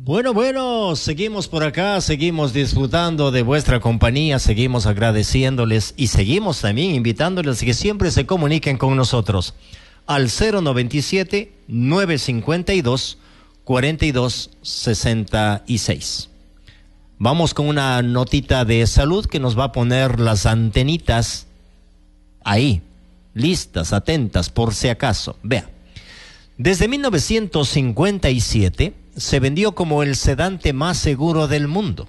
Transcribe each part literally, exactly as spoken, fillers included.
Bueno, bueno, seguimos por acá, seguimos disfrutando de vuestra compañía, seguimos agradeciéndoles y seguimos también invitándoles a que siempre se comuniquen con nosotros al cero noventa y siete, nueve cincuenta y dos, cuarenta y dos sesenta y seis. Vamos con una notita de salud que nos va a poner las antenitas ahí, listas, atentas, por si acaso. Vea, desde mil novecientos cincuenta y siete se vendió como el sedante más seguro del mundo,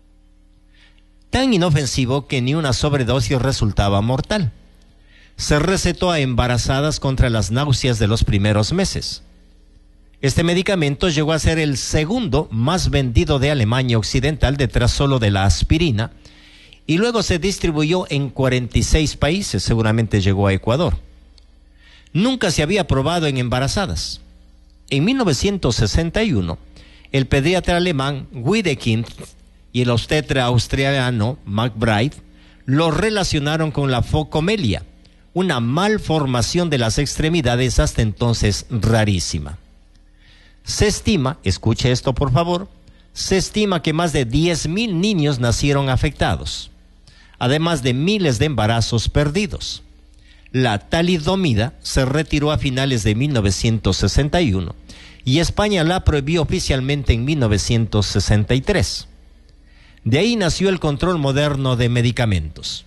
tan inofensivo que ni una sobredosis resultaba mortal. Se recetó a embarazadas contra las náuseas de los primeros meses. Este medicamento llegó a ser el segundo más vendido de Alemania Occidental, detrás solo de la aspirina, y luego se distribuyó en cuarenta y seis países, seguramente llegó a Ecuador. Nunca se había probado en embarazadas. En mil novecientos sesenta y uno, el pediatra alemán Wedekind y el obstetra australiano McBride lo relacionaron con la focomelia, una malformación de las extremidades hasta entonces rarísima. Se estima, escuche esto por favor, se estima que más de diez mil niños nacieron afectados, además de miles de embarazos perdidos. La talidomida se retiró a finales de mil novecientos sesenta y uno y España la prohibió oficialmente en mil novecientos sesenta y tres. De ahí nació el control moderno de medicamentos.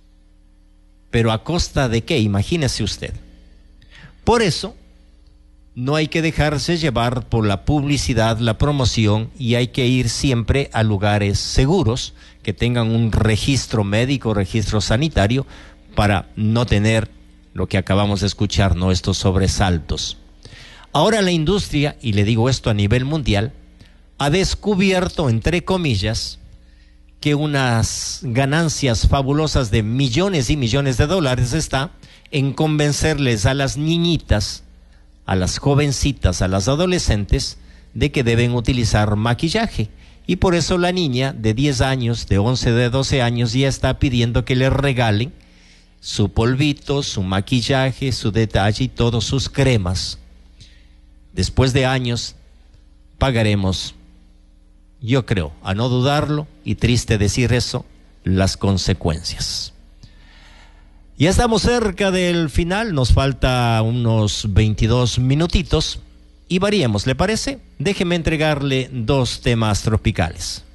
¿Pero a costa de qué? Imagínese usted. Por eso, no hay que dejarse llevar por la publicidad, la promoción, y hay que ir siempre a lugares seguros, que tengan un registro médico, registro sanitario, para no tener lo que acabamos de escuchar, ¿no? Estos sobresaltos. Ahora la industria, y le digo esto a nivel mundial, ha descubierto, entre comillas, que unas ganancias fabulosas de millones y millones de dólares está en convencerles a las niñitas, a las jovencitas, a las adolescentes, de que deben utilizar maquillaje. Y por eso la niña de diez años, de once, de doce años, ya está pidiendo que le regalen su polvito, su maquillaje, su detalle y todas sus cremas. Después de años pagaremos, yo creo, a no dudarlo, y triste decir eso, las consecuencias. Ya estamos cerca del final, nos falta unos veintidós minutitos y variemos, ¿le parece? Déjeme entregarle dos temas tropicales.